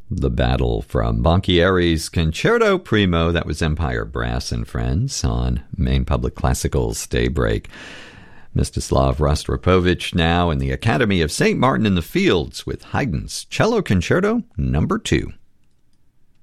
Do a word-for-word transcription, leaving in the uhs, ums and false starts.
The Battle from Banchieri's Concerto Primo. That was Empire Brass and Friends on Maine Public Classical's Daybreak. Mstislav Rostropovich now in the Academy of Saint Martin in the Fields with Haydn's Cello Concerto number two.